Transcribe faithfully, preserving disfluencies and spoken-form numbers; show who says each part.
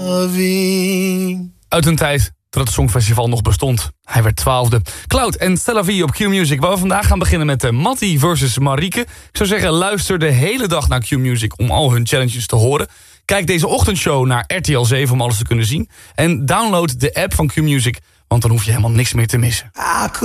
Speaker 1: Uit een tijd dat het Songfestival nog bestond. Hij werd twaalfde. Cloud en Stella V op Q-Music. Waar we vandaag gaan beginnen met uh, Mattie versus Marieke. Ik zou zeggen, luister de hele dag naar Q-Music om al hun challenges te horen. Kijk deze ochtendshow naar R T L zeven om alles te kunnen zien. En download de app van Q-Music, want dan hoef je helemaal niks meer te missen.